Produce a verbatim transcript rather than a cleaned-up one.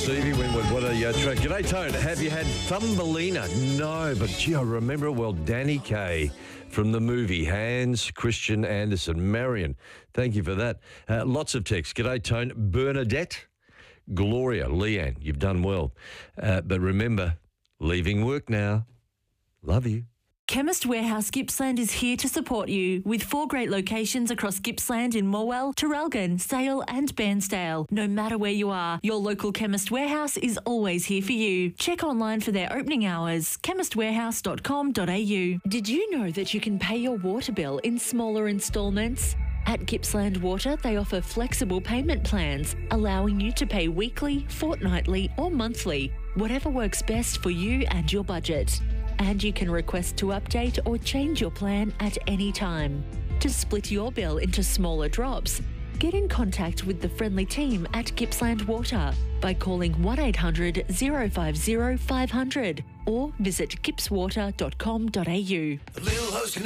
Stevie Winwood, what a uh, track. G'day, Tone. Have you had Thumbelina? No, but gee, I remember it well. Danny Kaye from the movie Hans Christian Andersen. Marion, thank you for that. Uh, lots of texts. G'day, Tone. Bernadette, Gloria, Leanne, you've done well. Uh, but remember, leaving work now. Love you. Chemist Warehouse Gippsland is here to support you with four great locations across Gippsland in Morwell, Traralgon, Sale and Bairnsdale. No matter where you are, your local Chemist Warehouse is always here for you. Check online for their opening hours, chemist warehouse dot com dot a u. Did you know that you can pay your water bill in smaller instalments? At Gippsland Water, they offer flexible payment plans, allowing you to pay weekly, fortnightly or monthly, whatever works best for you and your budget. And you can request to update or change your plan at any time. To split your bill into smaller drops, get in contact with the friendly team at Gippsland Water by calling one eight hundred, zero five zero, five hundred or visit gippswater dot com dot a u.